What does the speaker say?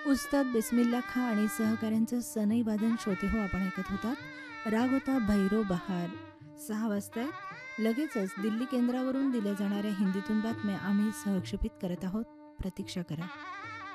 उस्ताद बिस्मिल्ला खां आणि सहकाऱ्यांचं सनई वादन श्रोते हो आपण ऐकत होतात. राग होता भैरो बहार. 6 वाजता लगेचच दिल्ली केंद्रावरून दिल्या जाणाऱ्या हिंदीतून बातम्या आम्ही सहक्षेपित करत आहोत. प्रतीक्षा करा.